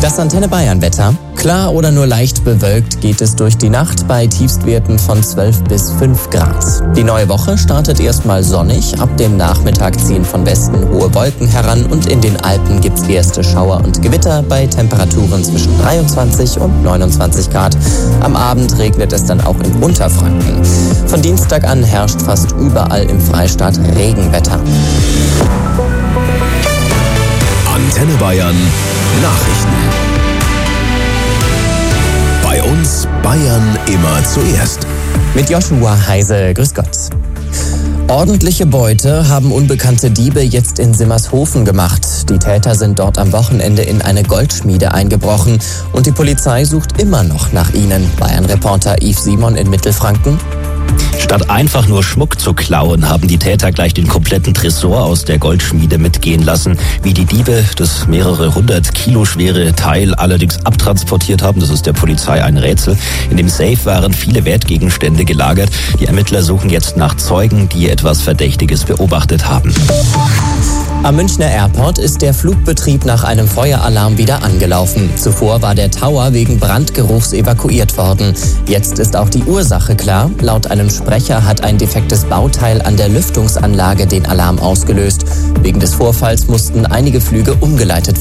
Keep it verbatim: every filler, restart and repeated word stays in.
Das Antenne Bayern Wetter. Klar oder nur leicht bewölkt geht es durch die Nacht bei Tiefstwerten von zwölf bis fünf Grad. Die neue Woche startet erstmal sonnig. Ab dem Nachmittag ziehen von Westen hohe Wolken heran und in den Alpen gibt's erste Schauer und Gewitter bei Temperaturen zwischen dreiundzwanzig und neunundzwanzig Grad. Am Abend regnet es dann auch in Unterfranken. Von Dienstag an herrscht fast überall im Freistaat Regenwetter. Antenne Bayern Nachrichten. Bei uns Bayern immer zuerst. Mit Joshua Heise, grüß Gott. Ordentliche Beute haben unbekannte Diebe jetzt in Simmershofen gemacht. Die Täter sind dort am Wochenende in eine Goldschmiede eingebrochen und die Polizei sucht immer noch nach ihnen. Bayern-Reporter Yves Simon in Mittelfranken. Statt einfach nur Schmuck zu klauen, haben die Täter gleich den kompletten Tresor aus der Goldschmiede mitgehen lassen. Wie die Diebe das mehrere hundert Kilo schwere Teil allerdings abtransportiert haben, das ist der Polizei ein Rätsel. In dem Safe waren viele Wertgegenstände gelagert. Die Ermittler suchen jetzt nach Zeugen, die etwas Verdächtiges beobachtet haben. Am Münchner Airport ist der Flugbetrieb nach einem Feueralarm wieder angelaufen. Zuvor war der Tower wegen Brandgeruchs evakuiert worden. Jetzt ist auch die Ursache klar. Laut einem Sprecher hat ein defektes Bauteil an der Lüftungsanlage den Alarm ausgelöst. Wegen des Vorfalls mussten einige Flüge umgeleitet werden.